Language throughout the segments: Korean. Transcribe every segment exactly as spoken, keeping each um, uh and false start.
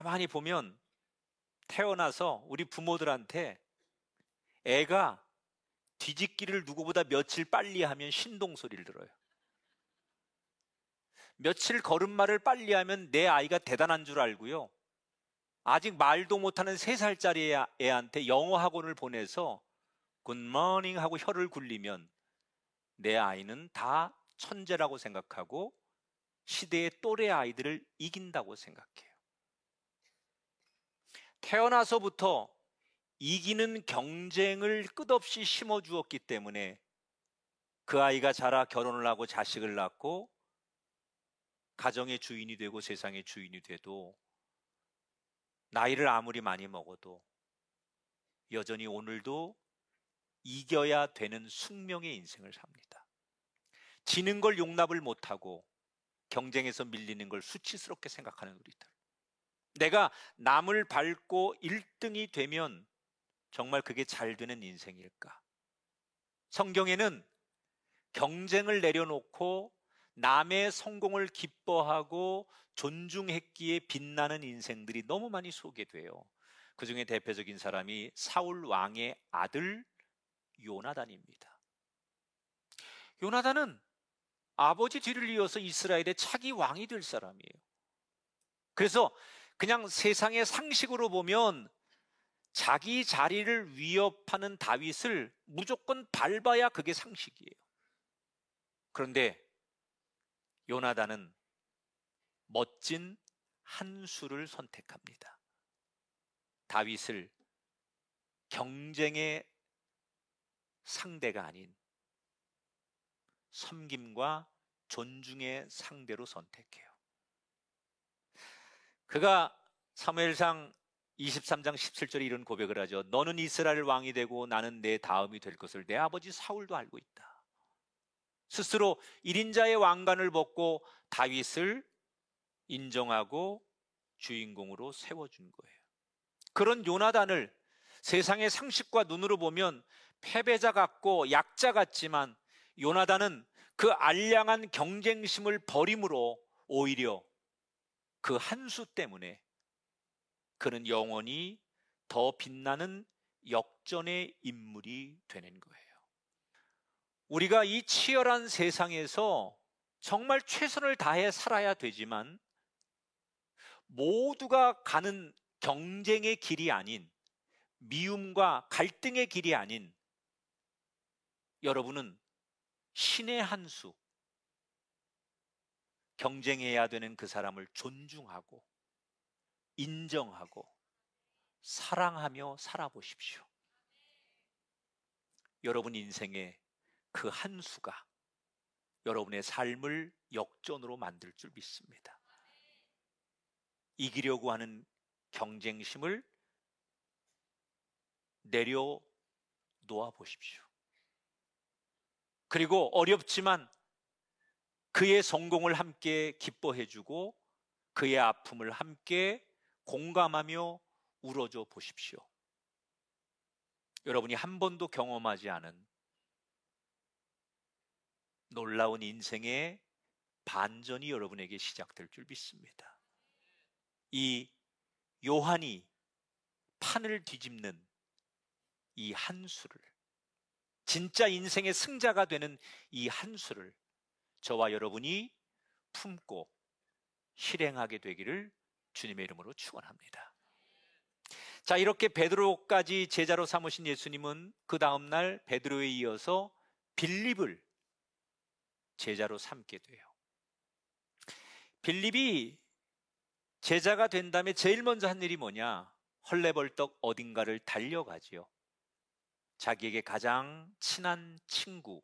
가만히 보면 태어나서 우리 부모들한테 애가 뒤집기를 누구보다 며칠 빨리 하면 신동 소리를 들어요. 며칠 걸음마를 빨리 하면 내 아이가 대단한 줄 알고요. 아직 말도 못하는 세 살짜리 애한테 영어 학원을 보내서 굿모닝 하고 혀를 굴리면 내 아이는 다 천재라고 생각하고 시대의 또래 아이들을 이긴다고 생각해요. 태어나서부터 이기는 경쟁을 끝없이 심어주었기 때문에 그 아이가 자라 결혼을 하고 자식을 낳고 가정의 주인이 되고 세상의 주인이 돼도 나이를 아무리 많이 먹어도 여전히 오늘도 이겨야 되는 숙명의 인생을 삽니다. 지는 걸 용납을 못하고 경쟁에서 밀리는 걸 수치스럽게 생각하는 우리들. 내가 남을 밟고 일 등이 되면 정말 그게 잘 되는 인생일까? 성경에는 경쟁을 내려놓고 남의 성공을 기뻐하고 존중했기에 빛나는 인생들이 너무 많이 소개돼요. 그 중에 대표적인 사람이 사울 왕의 아들 요나단입니다. 요나단은 아버지 뒤를 이어서 이스라엘의 차기 왕이 될 사람이에요. 그래서 그냥 세상의 상식으로 보면 자기 자리를 위협하는 다윗을 무조건 밟아야 그게 상식이에요. 그런데 요나단은 멋진 한 수를 선택합니다. 다윗을 경쟁의 상대가 아닌 섬김과 존중의 상대로 선택해요. 그가 사무엘상 이십삼 장 십칠 절에 이런 고백을 하죠. 너는 이스라엘 왕이 되고 나는 내 다음이 될 것을 내 아버지 사울도 알고 있다. 스스로 일 인자의 왕관을 벗고 다윗을 인정하고 주인공으로 세워준 거예요. 그런 요나단을 세상의 상식과 눈으로 보면 패배자 같고 약자 같지만 요나단은 그 알량한 경쟁심을 버림으로 오히려 그 한 수 때문에 그는 영원히 더 빛나는 역전의 인물이 되는 거예요. 우리가 이 치열한 세상에서 정말 최선을 다해 살아야 되지만 모두가 가는 경쟁의 길이 아닌 미움과 갈등의 길이 아닌 여러분은 신의 한 수, 경쟁해야 되는 그 사람을 존중하고 인정하고 사랑하며 살아보십시오. 여러분 인생의 그 한 수가 여러분의 삶을 역전으로 만들 줄 믿습니다. 이기려고 하는 경쟁심을 내려놓아 보십시오. 그리고 어렵지만 그의 성공을 함께 기뻐해주고 그의 아픔을 함께 공감하며 울어줘 보십시오. 여러분이 한 번도 경험하지 않은 놀라운 인생의 반전이 여러분에게 시작될 줄 믿습니다. 이 요한이 판을 뒤집는 이 한 수를, 진짜 인생의 승자가 되는 이 한 수를 저와 여러분이 품고 실행하게 되기를 주님의 이름으로 축원합니다. 자, 이렇게 베드로까지 제자로 삼으신 예수님은 그 다음날 베드로에 이어서 빌립을 제자로 삼게 돼요. 빌립이 제자가 된 다음에 제일 먼저 한 일이 뭐냐? 헐레벌떡 어딘가를 달려가지요. 자기에게 가장 친한 친구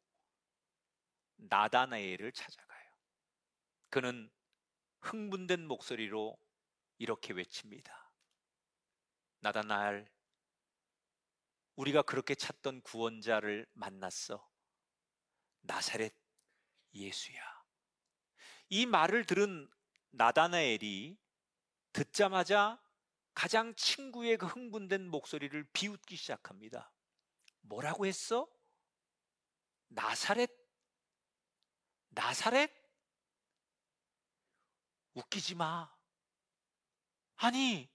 나다나엘을 찾아가요. 그는 흥분된 목소리로 이렇게 외칩니다. 나다나엘, 우리가 그렇게 찾던 구원자를 만났어. 나사렛 예수야. 이 말을 들은 나다나엘이 듣자마자 가장 친구의 그 흥분된 목소리를 비웃기 시작합니다. 뭐라고 했어? 나사렛? 나사렛? 웃기지 마. 아니